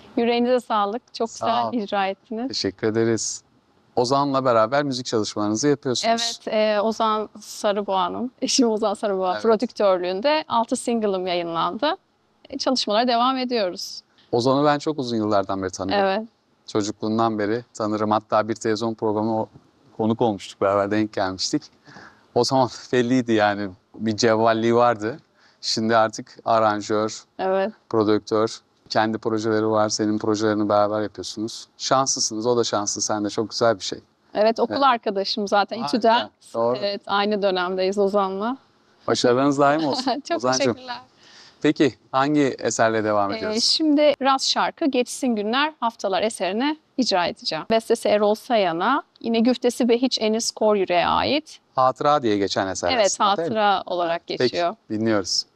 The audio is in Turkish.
Yüreğinize sağlık. Çok Sağ ol. güzel icra ettiniz. Teşekkür ederiz. Ozan'la beraber müzik çalışmalarınızı yapıyorsunuz. Evet, Ozan Sarıboğa'nın, eşim Ozan Sarıboğa Evet. prodüktörlüğünde 6 single'ım yayınlandı. Çalışmalara devam ediyoruz. Ozan'ı ben çok uzun yıllardan beri tanıyorum. Evet, Çocukluğundan beri tanırım. Hatta bir televizyon programı konuk olmuştuk, beraber denk gelmiştik. O zaman belliydi yani, bir cevvalliği vardı. Şimdi artık aranjör, evet. prodüktör, kendi projeleri var. Senin projelerini beraber yapıyorsunuz. Şanslısınız, o da şanslı, sen de. Çok güzel bir şey. Evet, okul Evet. arkadaşım zaten Harika, İTÜ'den. doğru. Evet, aynı dönemdeyiz Ozan'la. Başarılarınız daim olsun. Çok Ozancığım. teşekkürler. Peki hangi eserle devam ediyoruz? Şimdi Raz şarkı Geçsin Günler Haftalar eserini icra edeceğim. Bestesi Erol Sayan'a, yine güftesi Behiç Enis Koryüre'ye ait. Hatıra diye geçen eser Evet, aslında, değil mi? hatıra olarak geçiyor. Peki, dinliyoruz.